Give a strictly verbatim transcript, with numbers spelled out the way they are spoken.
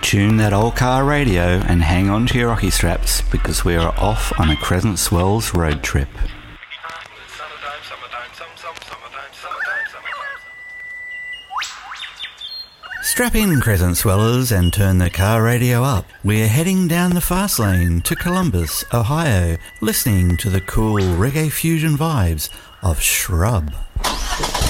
Tune that old car radio and hang on to your rocky straps because we are off on a Crescent Swells road trip. Strap in, Crescent Swellers, and turn the car radio up. We're heading down the fast lane to Columbus, Ohio, listening to the cool reggae fusion vibes of Shrub.